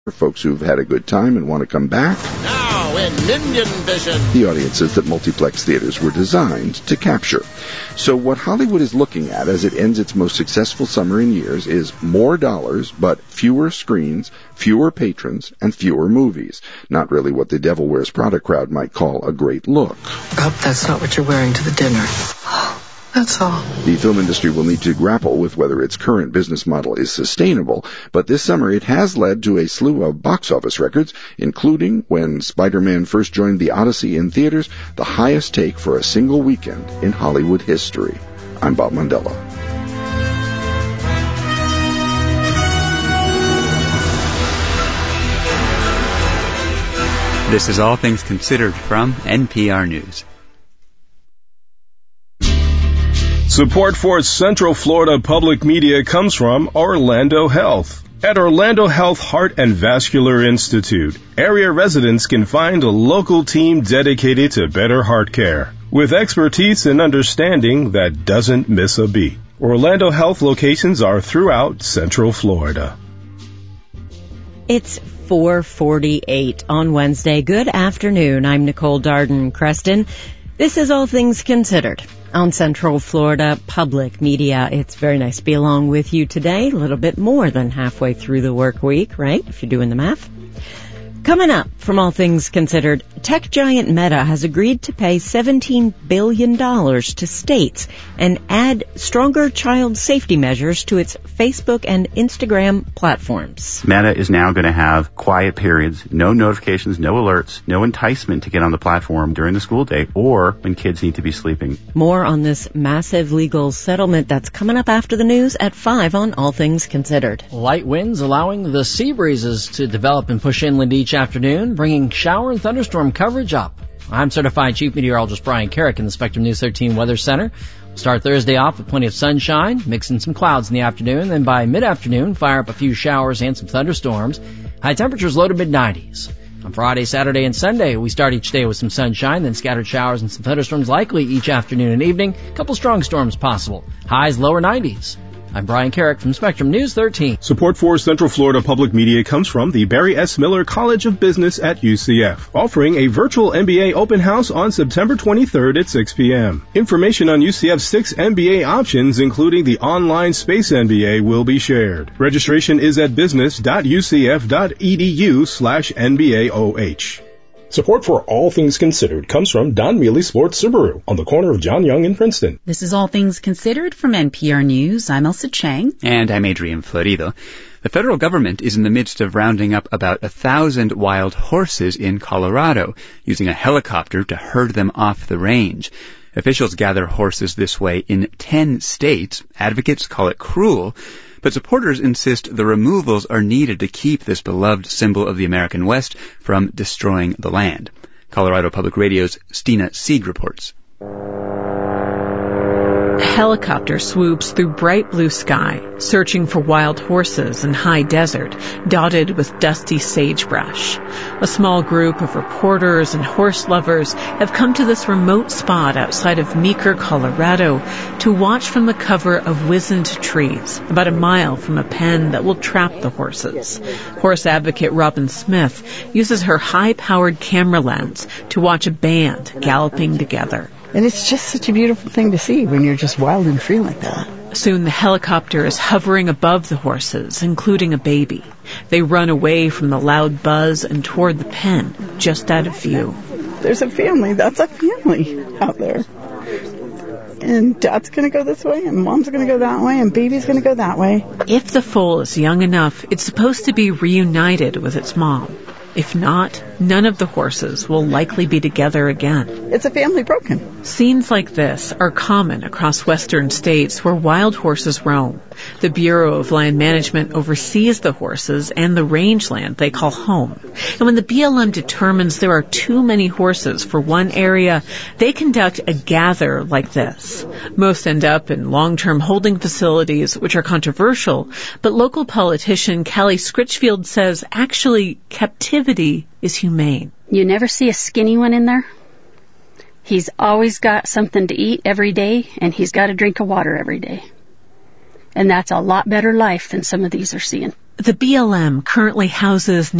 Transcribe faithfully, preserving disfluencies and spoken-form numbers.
For folks who've had a good time and want to come back. Now in Minion Vision. The audiences that multiplex theaters were designed to capture. So what Hollywood is looking at as it ends its most successful summer in years is more dollars, but fewer screens, fewer patrons, and fewer movies. Not really what the Devil Wears Prada crowd might call a great look. I hope that's not what you're wearing to the dinner. That's all. The film industry will need to grapple with whether its current business model is sustainable, but this summer it has led to a slew of box office records, including, when Spider-Man first joined the Odyssey in theaters, the highest take for a single weekend in Hollywood history. I'm Bob Mondella. This is All Things Considered from N P R News. Support for Central Florida Public Media comes from Orlando Health. At Orlando Health Heart and Vascular Institute, area residents can find a local team dedicated to better heart care, with expertise and understanding that doesn't miss a beat. Orlando Health locations are throughout Central Florida. It's four forty-eight on Wednesday. Good afternoon. I'm Nicole Darden Creston. This is All Things Considered on Central Florida Public Media. It's very nice to be along with you today, a little bit more than halfway through the work week, right, if you're doing the math. Coming up from All Things Considered, tech giant Meta has agreed to pay seventeen billion dollars to states and add stronger child safety measures to its Facebook and Instagram platforms. Meta is now going to have quiet periods, no notifications, no alerts, no enticement to get on the platform during the school day or when kids need to be sleeping. More on this massive legal settlement that's coming up after the news at five on All Things Considered. Light winds allowing the sea breezes to develop and push inland each afternoon, bringing shower and thunderstorm coverage up. I'm Certified Chief Meteorologist Brian Carrick in the Spectrum News thirteen Weather Center. We'll start Thursday off with plenty of sunshine, mixing some clouds in the afternoon, then by mid-afternoon, fire up a few showers and some thunderstorms. High temperatures low to mid nineties. On Friday, Saturday, and Sunday, we start each day with some sunshine, then scattered showers and some thunderstorms likely each afternoon and evening. A couple strong storms possible. Highs lower nineties. I'm Brian Carrick from Spectrum News thirteen. Support for Central Florida Public Media comes from the Barry S. Miller College of Business at U C F, offering a virtual M B A open house on September twenty-third at six p.m. Information on U C F's six M B A options, including the online Space M B A, will be shared. Registration is at business.ucf.edu slash NBAOH. Support for All Things Considered comes from Don Mealy Sports Subaru on the corner of John Young and Princeton. This is All Things Considered from N P R News. I'm Elsa Chang. And I'm Adrian Florido. The federal government is in the midst of rounding up about a thousand wild horses in Colorado, using a helicopter to herd them off the range. Officials gather horses this way in ten states. Advocates call it cruel, but supporters insist the removals are needed to keep this beloved symbol of the American West from destroying the land. Colorado Public Radio's Stina Sieg reports. A helicopter swoops through bright blue sky, searching for wild horses in high desert, dotted with dusty sagebrush. A small group of reporters and horse lovers have come to this remote spot outside of Meeker, Colorado, to watch from the cover of wizened trees, about a mile from a pen that will trap the horses. Horse advocate Robin Smith uses her high-powered camera lens to watch a band galloping together. And it's just such a beautiful thing to see when you're just wild and free like that. Soon the helicopter is hovering above the horses, including a baby. They run away from the loud buzz and toward the pen, just out of view. There's a family. That's a family out there. And dad's going to go this way, and mom's going to go that way, and baby's going to go that way. If the foal is young enough, it's supposed to be reunited with its mom. If not, none of the horses will likely be together again. It's a family broken. Scenes like this are common across western states where wild horses roam. The Bureau of Land Management oversees the horses and the rangeland they call home. And when the B L M determines there are too many horses for one area, they conduct a gather like this. Most end up in long-term holding facilities, which are controversial, but local politician Callie Scritchfield says actually captivity is humane. You never see a skinny one in there. He's always got something to eat every day, and he's got a drink of water every day. And that's a lot better life than some of these are seeing. The B L M currently houses